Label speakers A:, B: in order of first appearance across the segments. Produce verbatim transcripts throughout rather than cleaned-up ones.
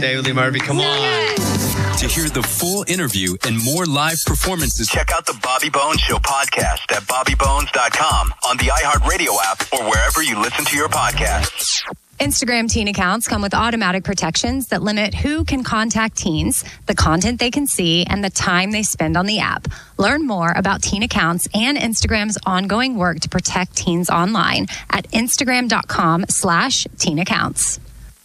A: David Lee Murphy, come on.
B: To hear the full interview and more live performances, check out the Bobby Bones Show podcast at bobby bones dot com, on the iHeartRadio app, or wherever you listen to your podcasts.
C: Instagram teen accounts come with automatic protections that limit who can contact teens, the content they can see, and the time they spend on the app. Learn more about teen accounts and Instagram's ongoing work to protect teens online at instagram.com slash teen accounts.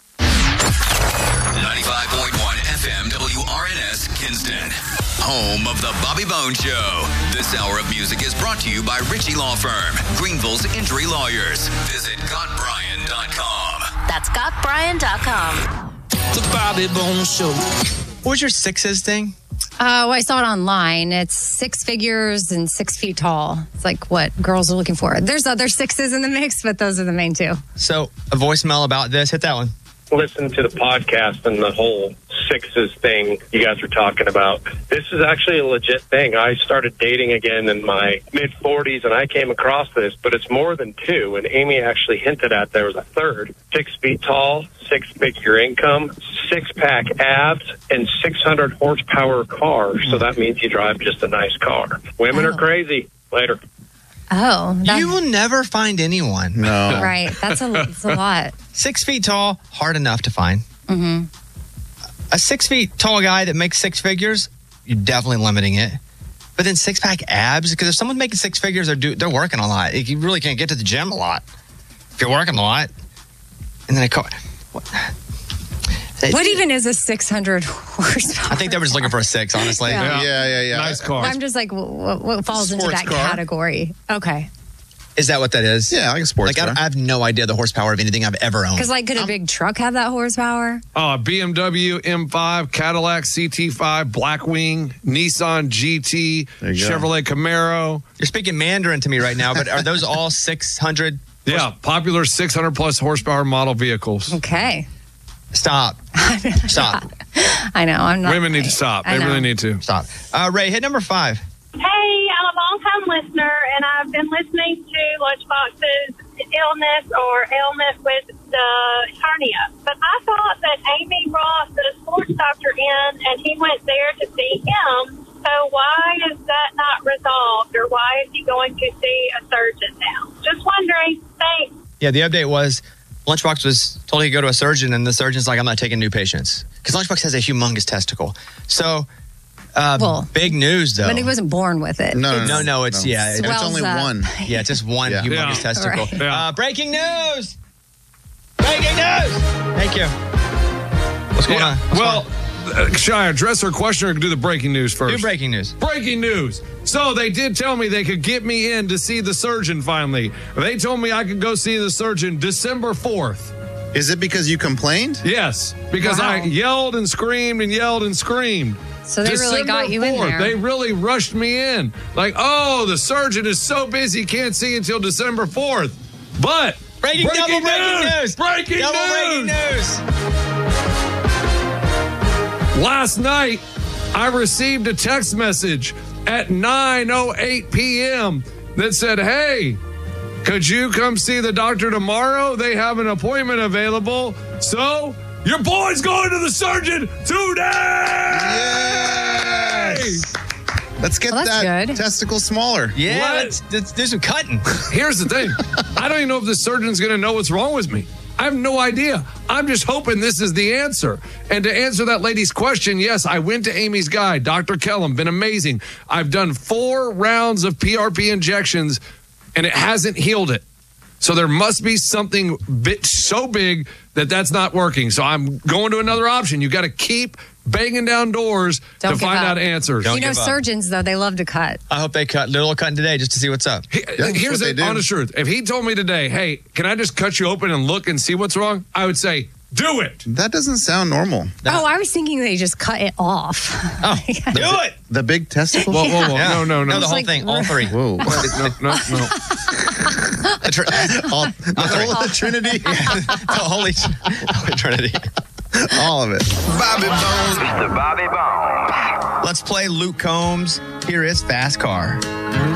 B: ninety-five point one F M W R N S Kinston, home of the Bobby Bones Show. This hour of music is brought to you by Ritchie Law Firm, Greenville's injury lawyers. Visit got brian dot com.
D: That's got brian dot com.
E: The Bobby Bones Show.
A: What was your sixes thing?
C: Oh, I saw it online. It's six figures and six feet tall. It's like what girls are looking for. There's other sixes in the mix, but those are the main two.
A: So, a voicemail about this. Hit that one.
F: Listen to the podcast and the whole sixes thing you guys were talking about. This is actually a legit thing. I started dating again in my mid forties, and I came across this, but it's more than two. And Amy actually hinted at there was a third. Six feet tall, six-figure income, six-pack abs, and six hundred horsepower car. So that means you drive just a nice car. Women
C: Oh.
F: are crazy. Later.
C: Oh. That,
A: You will never find anyone.
G: No.
C: right. That's a, that's a lot.
A: Six feet tall, hard enough to find.
C: Mm-hmm.
A: A six feet tall guy that makes six figures, you're definitely limiting it. But then six pack abs, because if someone's making six figures, they're do, they're working a lot. You really can't get to the gym a lot if you're working a lot. And then I call. What,
C: What even is a six hundred horsepower?
A: I think they were just looking for a six, honestly.
C: Yeah.
G: Yeah, yeah, yeah.
E: Nice car.
C: I'm just like, what, what falls into
G: Sports
C: that
G: car.
C: category? Okay.
A: Is that what that is?
G: Yeah, like a sports
A: Like, I,
G: car.
A: I have no idea the horsepower of anything I've ever owned.
C: Because, like, could a big truck have that horsepower?
E: Uh, B M W M five, Cadillac C T five, Blackwing, Nissan G T,
G: There you go.
E: Chevrolet Camaro.
A: You're speaking Mandarin to me right now, but are those all six hundred?
E: Yeah, popular six hundred plus horsepower model vehicles.
C: Okay.
A: Stop. Stop.
C: I know. I'm not.
E: Women need to stop.
C: I
E: They
C: know.
E: really need to.
A: Stop. Uh, Ray, hit number five.
H: Hey, I'm a long-time listener, and I've been listening to Lunchbox's illness or illness with the hernia. But I thought that Amy brought the sports doctor in, and he went there to see him. So why is that not resolved, or why is he going to see a surgeon now? Just wondering. Thanks.
A: Yeah, the update was Lunchbox was told he could go to a surgeon, and the surgeon's like, I'm not taking new patients. Because Lunchbox has a humongous testicle. So, uh,
C: Well,
A: big news, though.
C: But he wasn't born with it.
G: No,
A: No, no, it's, yeah.
G: And
A: It's,
G: it's only
C: Swells up.
G: one.
A: yeah, it's just one
G: Yeah.
A: humongous
E: Yeah.
A: testicle.
C: Right.
E: Yeah.
A: Uh, breaking news! Breaking news! Thank you. What's going
E: Yeah.
A: on? What's
E: Well,
A: going
E: uh, should I address her question or do the breaking news
A: on?
E: first?
A: Do breaking news.
E: Breaking news. So they did tell me they could get me in to see the surgeon finally. They told me I could go see the surgeon December fourth.
G: Is it because you complained?
E: Yes, because
C: Wow.
E: I yelled and screamed and yelled and screamed.
C: So they really got you in
E: December fourth,
C: there.
E: They really rushed me in. Like, oh, the surgeon is so busy, can't see until December fourth. But
A: Breaking, double breaking news!
E: Breaking
A: double breaking
E: news!
A: news!
E: Last night, I received a text message at nine oh eight p.m. that said, hey, could you come see the doctor tomorrow? They have an appointment available. So, your boy's going to the surgeon today!
G: Yes! Let's get
C: Well, that's
G: that
C: good.
G: testicle smaller.
A: Yeah,
E: What?
A: let's, let's do some cutting.
E: Here's the thing. I don't even know if the surgeon's going to know what's wrong with me. I have no idea. I'm just hoping this is the answer. And to answer that lady's question, yes, I went to Amy's guy, Doctor Kellum, been amazing. I've done four rounds of P R P injections, and it hasn't healed it. So there must be something bit so big that that's not working. So I'm going to another option. You got to keep banging down doors
C: Don't
E: to
C: give
E: find
C: up.
E: out answers.
A: Don't
C: You know,
A: give up.
C: surgeons, though, they love to cut.
A: I hope they cut little cutting today just to see what's up.
E: He-
G: that's
E: Here's
G: what they
E: the
G: do.
E: honest truth. If he told me today, hey, can I just cut you open and look and see what's wrong? I would say, do it.
G: That doesn't sound normal.
C: Oh, I was thinking they just cut it off.
A: Oh, do it!
G: The big testicle?
E: Whoa, whoa, whoa.
A: Yeah.
E: No, no, no.
A: No, the whole
C: like-
A: thing, all three.
G: Whoa.
E: no, no, no.
A: The tr-
G: All, the whole the Trinity?
A: the Holy, Holy Trinity.
G: All of it.
B: Bobby Bones. Mister Bobby Bones.
A: Let's play Luke Combs. Here is Fast Car.